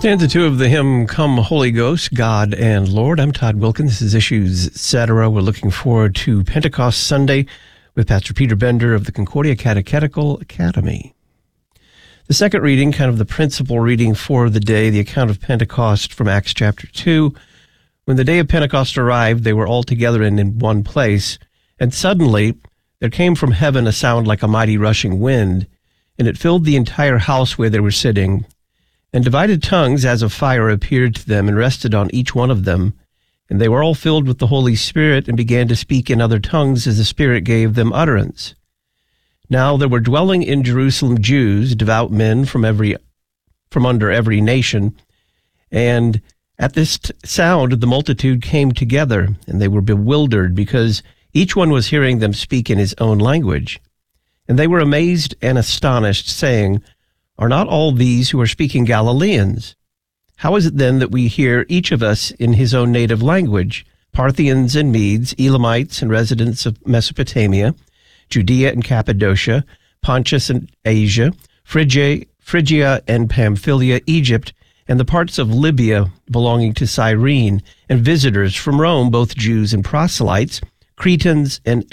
Stanza 2 of the hymn, Come Holy Ghost, God and Lord. I'm Todd Wilkins. This is Issues, Etc. We're looking forward to Pentecost Sunday with Pastor Peter Bender of the Concordia Catechetical Academy. The second reading, kind of the principal reading for the day, the account of Pentecost from Acts chapter 2. When the day of Pentecost arrived, they were all together in one place, and suddenly there came from heaven a sound like a mighty rushing wind, and it filled the entire house where they were sitting. And divided tongues as of fire appeared to them and rested on each one of them. And they were all filled with the Holy Spirit and began to speak in other tongues as the Spirit gave them utterance. Now there were dwelling in Jerusalem Jews, devout men from under every nation. And at this sound the multitude came together, and they were bewildered, because each one was hearing them speak in his own language. And they were amazed and astonished, saying, Are not all these who are speaking Galileans? How is it then that we hear each of us in his own native language, Parthians and Medes, Elamites and residents of Mesopotamia, Judea and Cappadocia, Pontus and Asia, Phrygia and Pamphylia, Egypt, and the parts of Libya belonging to Cyrene, and visitors from Rome, both Jews and proselytes, Cretans and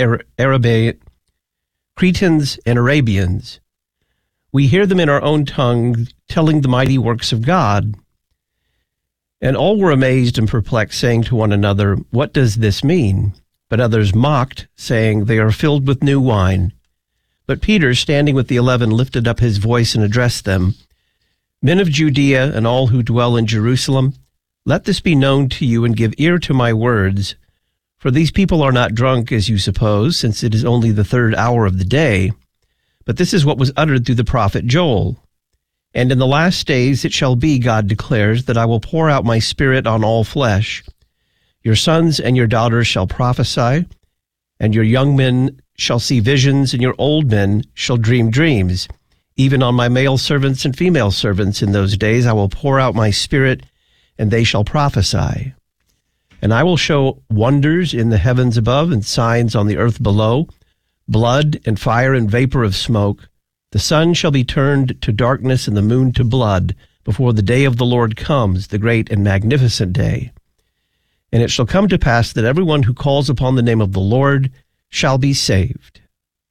Arabians. We hear them in our own tongue, telling the mighty works of God. And all were amazed and perplexed, saying to one another, What does this mean? But others mocked, saying, They are filled with new wine. But Peter, standing with the 11, lifted up his voice and addressed them, Men of Judea and all who dwell in Jerusalem, let this be known to you, and give ear to my words. For these people are not drunk, as you suppose, since it is only the third hour of the day. But this is what was uttered through the prophet Joel. And in the last days it shall be, God declares, that I will pour out my Spirit on all flesh. Your sons and your daughters shall prophesy, and your young men shall see visions, and your old men shall dream dreams. Even on my male servants and female servants in those days I will pour out my Spirit, and they shall prophesy. And I will show wonders in the heavens above and signs on the earth below, blood and fire and vapor of smoke. The sun shall be turned to darkness and the moon to blood before the day of the Lord comes, the great and magnificent day. And it shall come to pass that everyone who calls upon the name of the Lord shall be saved.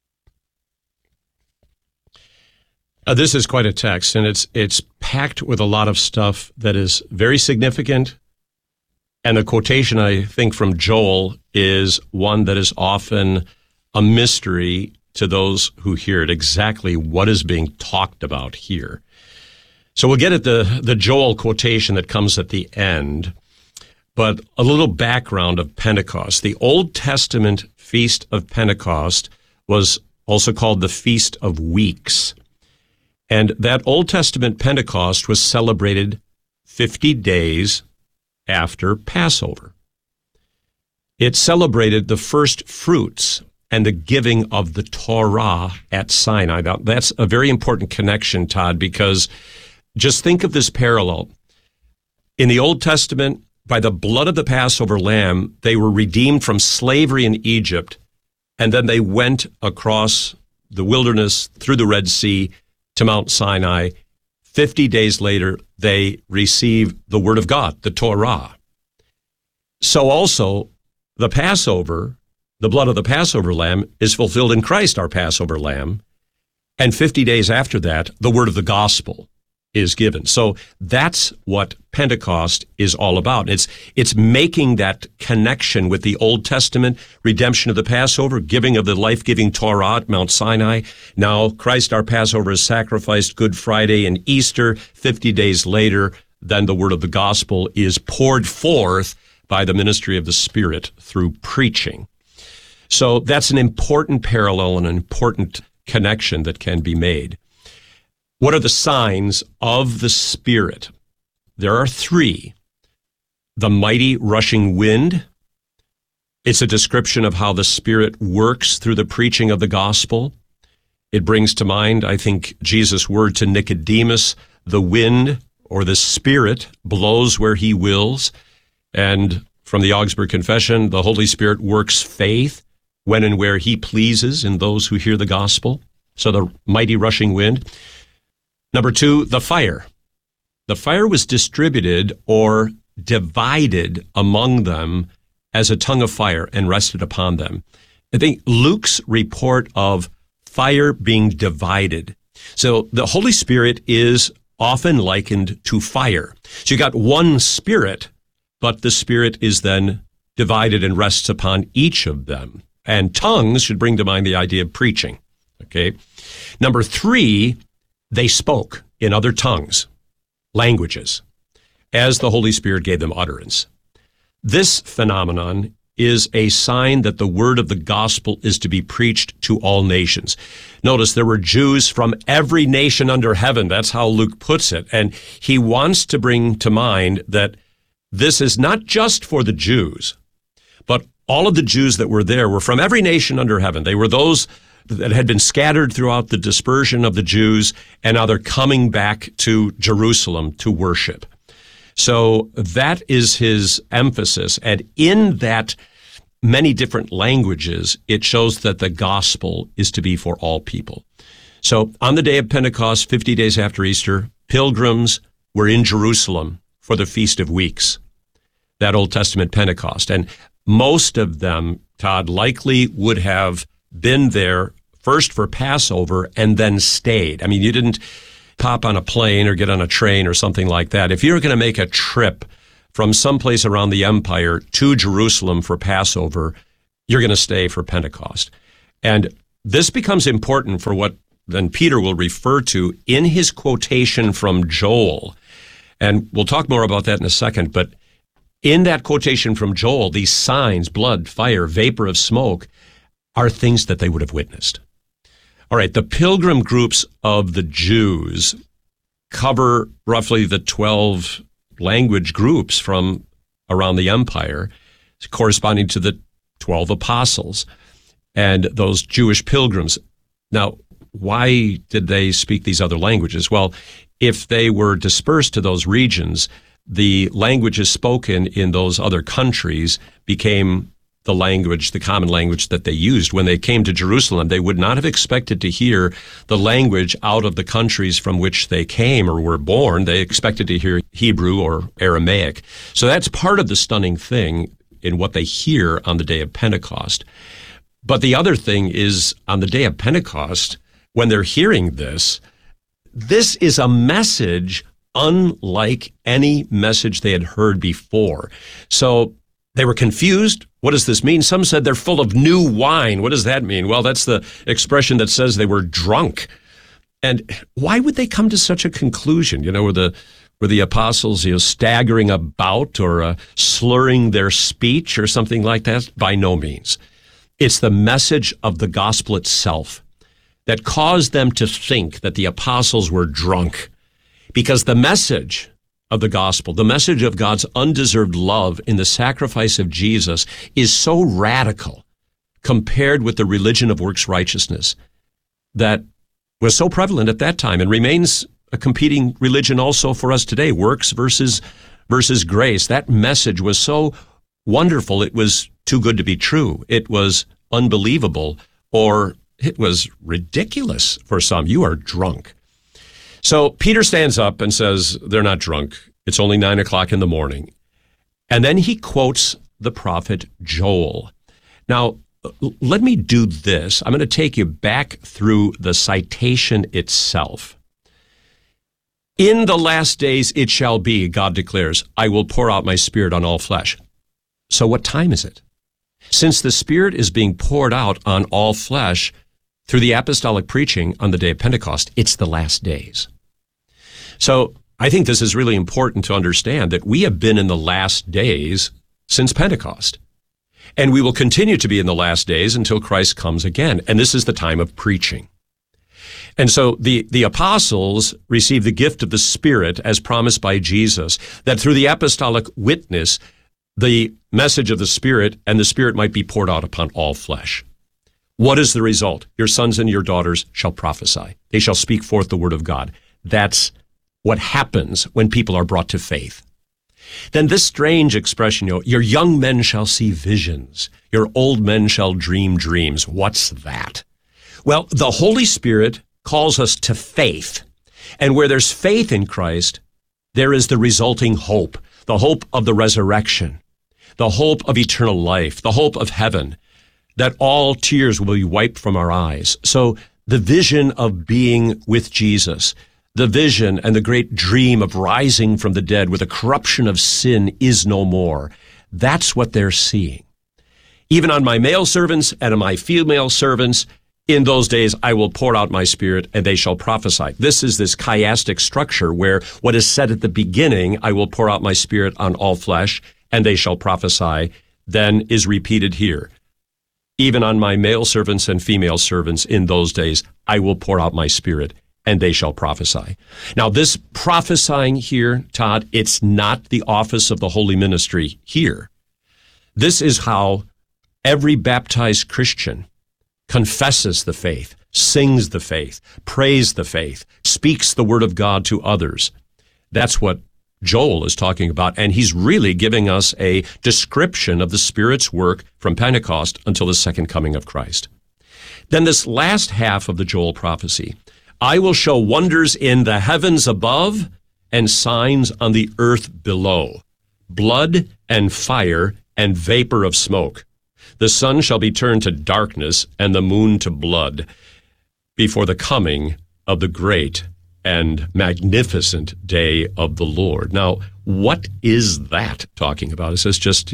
This is quite a text, and it's packed with a lot of stuff that is very significant. And the quotation, I think, from Joel is one that is often a mystery to those who hear it, exactly what is being talked about here. So we'll get at the Joel quotation that comes at the end, but a little background of Pentecost. The Old Testament Feast of Pentecost was also called the Feast of Weeks. And that Old Testament Pentecost was celebrated 50 days after Passover. It celebrated the first fruits and the giving of the Torah at Sinai. Now, that's a very important connection, Todd, because just think of this parallel. In the Old Testament, by the blood of the Passover lamb, they were redeemed from slavery in Egypt, and then they went across the wilderness through the Red Sea to Mount Sinai. 50 days later, they received the Word of God, the Torah. So also, the Passover, the blood of the Passover lamb, is fulfilled in Christ, our Passover lamb. And 50 days after that, the word of the gospel is given. So that's what Pentecost is all about. It's making that connection with the Old Testament, redemption of the Passover, giving of the life-giving Torah at Mount Sinai. Now, Christ, our Passover, is sacrificed Good Friday and Easter. 50 days later, then the word of the gospel is poured forth by the ministry of the Spirit through preaching. So that's an important parallel and an important connection that can be made. What are the signs of the Spirit? There are three. The mighty rushing wind. It's a description of how the Spirit works through the preaching of the gospel. It brings to mind, I think, Jesus' word to Nicodemus, the wind or the Spirit blows where he wills. And from the Augsburg Confession, the Holy Spirit works faith when and where he pleases in those who hear the gospel. So the mighty rushing wind. Number two, the fire. the fire was distributed or divided among them as a tongue of fire and rested upon them. I think Luke's report of fire being divided. So the Holy Spirit is often likened to fire. So you got one Spirit, but the Spirit is then divided and rests upon each of them. And tongues should bring to mind the idea of preaching. Okay. Number 3, they spoke in other tongues, languages, as the Holy Spirit gave them utterance. This phenomenon is a sign that the word of the gospel is to be preached to all nations. Notice there were Jews from every nation under heaven. That's how Luke puts it. And he wants to bring to mind that this is not just for the Jews, but all of the Jews that were there were from every nation under heaven. They were those that had been scattered throughout the dispersion of the Jews, and now they're coming back to Jerusalem to worship. So that is his emphasis. And in that many different languages, it shows that the gospel is to be for all people. So on the day of Pentecost, 50 days after Easter, pilgrims were in Jerusalem for the Feast of Weeks, that Old Testament Pentecost. And most of them, Todd, likely would have been there first for Passover and then stayed. I mean, you didn't hop on a plane or get on a train or something like that. If you're going to make a trip from someplace around the empire to Jerusalem for Passover, you're going to stay for Pentecost. And this becomes important for what then Peter will refer to in his quotation from Joel. And we'll talk more about that in a second. But in that quotation from Joel, these signs, blood, fire, vapor of smoke, are things that they would have witnessed. All right, the pilgrim groups of the Jews cover roughly the 12 language groups from around the empire, corresponding to the 12 apostles and those Jewish pilgrims. Now, why did they speak these other languages? Well, if they were dispersed to those regions, the languages spoken in those other countries became the language, the common language that they used. When they came to Jerusalem, they would not have expected to hear the language out of the countries from which they came or were born. They expected to hear Hebrew or Aramaic. So that's part of the stunning thing in what they hear on the day of Pentecost. But the other thing is, on the day of Pentecost, when they're hearing this is a message unlike any message they had heard before. So they were confused. What does this mean? Some said they're full of new wine. What does that mean? Well, that's the expression that says they were drunk. And why would they come to such a conclusion? Were the apostles, staggering about or slurring their speech or something like that? By no means. It's the message of the gospel itself that caused them to think that the apostles were drunk, because the message of the gospel, the message of God's undeserved love in the sacrifice of Jesus, is so radical compared with the religion of works righteousness that was so prevalent at that time and remains a competing religion also for us today, works versus grace. That message was so wonderful, it was too good to be true. It was unbelievable, or it was ridiculous for some. You are drunk. So Peter stands up and says, they're not drunk. It's only 9 o'clock in the morning. And then he quotes the prophet Joel. Now, let me do this. I'm going to take you back through the citation itself. In the last days it shall be, God declares, I will pour out my Spirit on all flesh. So what time is it? Since the Spirit is being poured out on all flesh through the apostolic preaching on the day of Pentecost, it's the last days. So I think this is really important to understand, that we have been in the last days since Pentecost. And we will continue to be in the last days until Christ comes again. And this is the time of preaching. And so the apostles received the gift of the Spirit as promised by Jesus, that through the apostolic witness, the message of the Spirit and the Spirit might be poured out upon all flesh. What is the result? Your sons and your daughters shall prophesy. They shall speak forth the word of God. That's what happens when people are brought to faith. Then this strange expression, your young men shall see visions, your old men shall dream dreams. What's that? Well, the Holy Spirit calls us to faith. And where there's faith in Christ, there is the resulting hope, the hope of the resurrection, the hope of eternal life, the hope of heaven, that all tears will be wiped from our eyes. So the vision of being with Jesus, the vision and the great dream of rising from the dead where the corruption of sin is no more, that's what they're seeing. Even on my male servants and on my female servants, in those days I will pour out my Spirit, and they shall prophesy. This is this chiastic structure where what is said at the beginning, I will pour out my Spirit on all flesh, and they shall prophesy, then is repeated here. Even on my male servants and female servants in those days, I will pour out my Spirit, and they shall prophesy. Now, this prophesying here, Todd, it's not the office of the holy ministry here. This is how every baptized Christian confesses the faith, sings the faith, prays the faith, speaks the word of God to others. That's what Joel is talking about, and he's really giving us a description of the Spirit's work from Pentecost until the second coming of Christ. Then this last half of the Joel prophecy, I will show wonders in the heavens above and signs on the earth below, blood and fire and vapor of smoke. The sun shall be turned to darkness and the moon to blood before the coming of the great and magnificent day of the Lord. Now, what is that talking about? Is this just,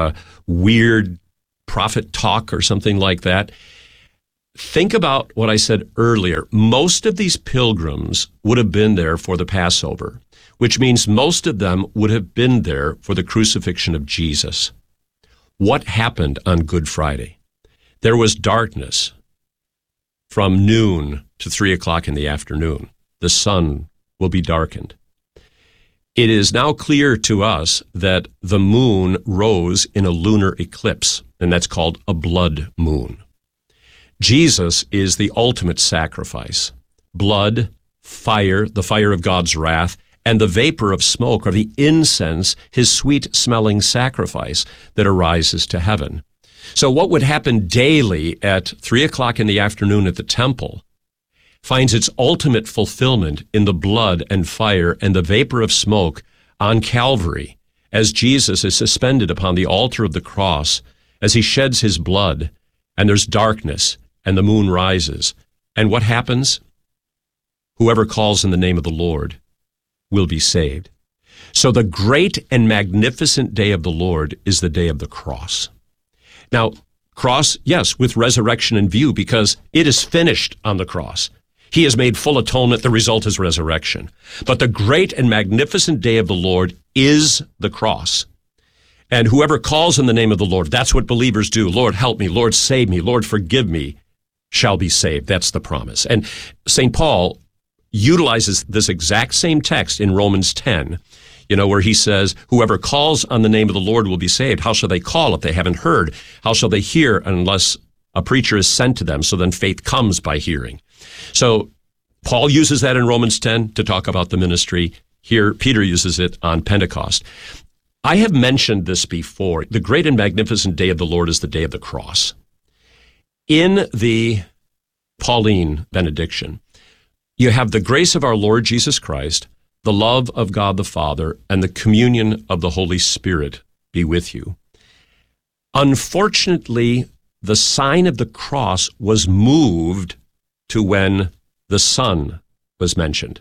weird prophet talk or something like that? Think about what I said earlier. Most of these pilgrims would have been there for the Passover, which means most of them would have been there for the crucifixion of Jesus. What happened on Good Friday? There was darkness from noon to 3 o'clock in the afternoon. The sun will be darkened. It is now clear to us that the moon rose in a lunar eclipse, and that's called a blood moon. Jesus is the ultimate sacrifice. Blood, fire, the fire of God's wrath, and the vapor of smoke, or the incense, his sweet-smelling sacrifice that arises to heaven. So what would happen daily at 3 o'clock in the afternoon at the temple finds its ultimate fulfillment in the blood and fire and the vapor of smoke on Calvary as Jesus is suspended upon the altar of the cross, as he sheds his blood, and there's darkness, and the moon rises. And what happens? Whoever calls in the name of the Lord will be saved. So the great and magnificent day of the Lord is the day of the cross. Now, cross, yes, with resurrection in view, because it is finished on the cross. He has made full atonement. The result is resurrection. But the great and magnificent day of the Lord is the cross. And whoever calls in the name of the Lord, that's what believers do. Lord, help me. Lord, save me. Lord, forgive me, shall be saved. That's the promise. And St. Paul utilizes this exact same text in Romans 10, where he says, whoever calls on the name of the Lord will be saved. How shall they call if they haven't heard? How shall they hear unless a preacher is sent to them? So then faith comes by hearing. So Paul uses that in Romans 10 to talk about the ministry. Here, Peter uses it on Pentecost. I have mentioned this before. The great and magnificent day of the Lord is the day of the cross. In the Pauline benediction, you have the grace of our Lord Jesus Christ, the love of God the Father, and the communion of the Holy Spirit be with you. Unfortunately, the sign of the cross was moved to when the Son was mentioned.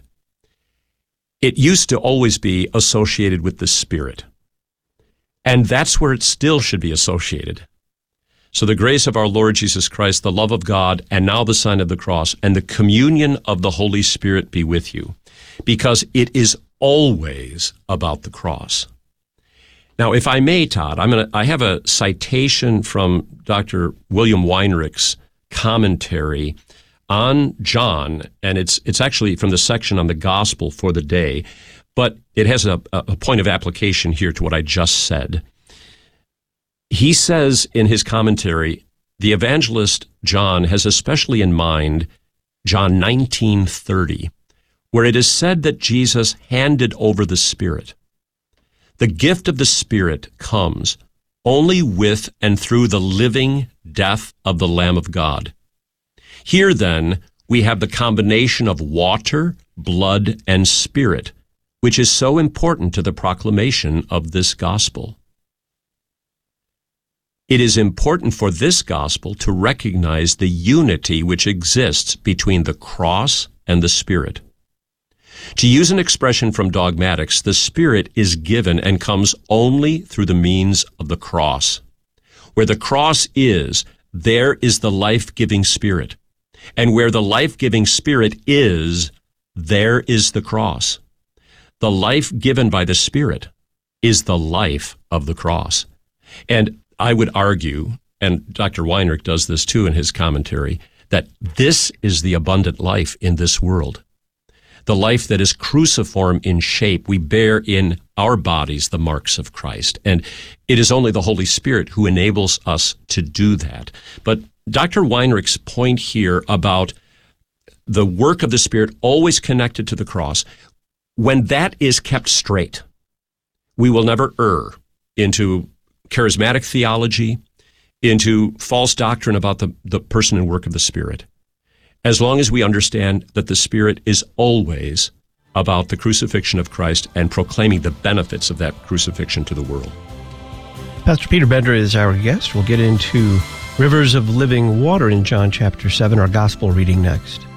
It used to always be associated with the Spirit, and that's where it still should be associated. So the grace of our Lord Jesus Christ, the love of God, and now the sign of the cross, and the communion of the Holy Spirit be with you, because it is always about the cross. Now, if I may, Todd, I have a citation from Dr. William Weinrich's commentary on John, and it's actually from the section on the gospel for the day, but it has a point of application here to what I just said. He says in his commentary, the evangelist John has especially in mind John 19:30, where it is said that Jesus handed over the Spirit. The gift of the Spirit comes only with and through the living death of the Lamb of God. Here, then, we have the combination of water, blood, and Spirit, which is so important to the proclamation of this gospel. It is important for this gospel to recognize the unity which exists between the cross and the Spirit. To use an expression from dogmatics, the Spirit is given and comes only through the means of the cross. Where the cross is, there is the life-giving Spirit. And where the life-giving Spirit is, there is the cross. The life given by the Spirit is the life of the cross. And I would argue, and Dr. Weinrich does this too in his commentary, that this is the abundant life in this world. The life that is cruciform in shape. We bear in our bodies the marks of Christ. And it is only the Holy Spirit who enables us to do that. But Dr. Weinrich's point here about the work of the Spirit always connected to the cross, when that is kept straight, we will never err into charismatic theology, into false doctrine about the person and work of the Spirit, as long as we understand that the Spirit is always about the crucifixion of Christ and proclaiming the benefits of that crucifixion to the world. Pastor Peter Bender is our guest. We'll get into rivers of living water in John chapter 7, our gospel reading next.